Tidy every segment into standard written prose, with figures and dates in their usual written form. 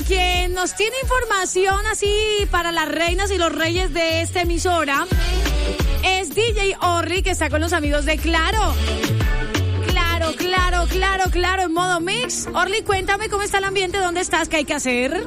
quien nos tiene información así para las reinas y los reyes de esta emisora es DJ Orly, que está con los amigos de Claro. Claro, en modo mix. Orly, cuéntame cómo está el ambiente, dónde estás, qué hay que hacer.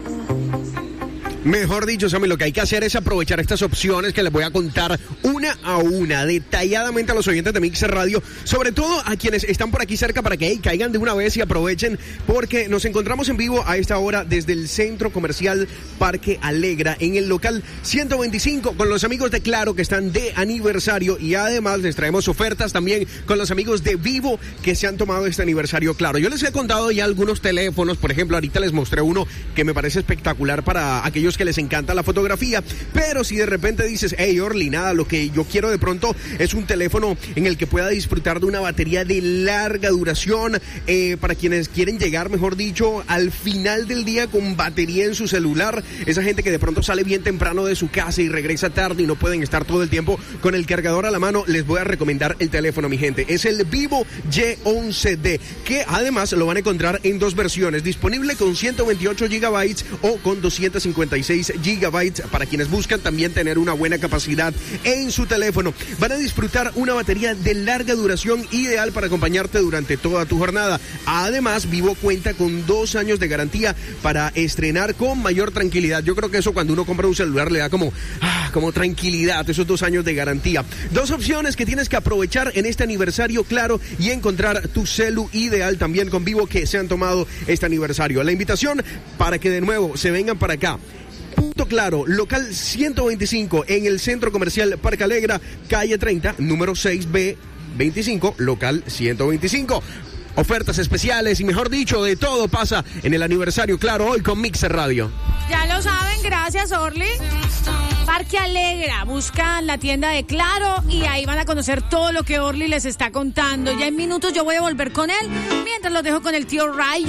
Mejor dicho, Sammy, lo que hay que hacer es aprovechar estas opciones que les voy a contar una a una, detalladamente a los oyentes de Mix Radio, sobre todo a quienes están por aquí cerca para que caigan de una vez y aprovechen, porque nos encontramos en vivo a esta hora desde el Centro Comercial Parque Alegra, en el local 125, con los amigos de Claro que están de aniversario, y además les traemos ofertas también con los amigos de Vivo que se han tomado este aniversario Claro. Yo les he contado ya algunos teléfonos, por ejemplo, ahorita les mostré uno que me parece espectacular para aquellos que les encanta la fotografía, pero si de repente dices, hey Orly, nada, lo que yo quiero de pronto es un teléfono en el que pueda disfrutar de una batería de larga duración, para quienes quieren llegar, mejor dicho, al final del día con batería en su celular, esa gente que de pronto sale bien temprano de su casa y regresa tarde y no pueden estar todo el tiempo con el cargador a la mano, les voy a recomendar el teléfono, mi gente. Es el Vivo Y11D, que además lo van a encontrar en dos versiones, disponible con 128 GB o con 256 GB para quienes buscan también tener una buena capacidad en su teléfono. Van a disfrutar una batería de larga duración ideal para acompañarte durante toda tu jornada. Además, Vivo cuenta con 2 años de garantía para estrenar con mayor tranquilidad. Yo creo que eso, cuando uno compra un celular, le da como tranquilidad, esos 2 años de garantía. 2 opciones que tienes que aprovechar en este aniversario Claro y encontrar tu celu ideal también con Vivo, que se han tomado este aniversario. La invitación para que de nuevo se vengan para acá. Punto Claro, local 125 en el Centro Comercial Parque Alegra, calle 30, número 6B25, local 125. Ofertas especiales y, mejor dicho, de todo pasa en el aniversario Claro hoy con Mix Radio. Ya lo saben, gracias Orly. Parque Alegra, buscan la tienda de Claro y ahí van a conocer todo lo que Orly les está contando. Ya en minutos yo voy a volver con él, mientras los dejo con el tío Ray.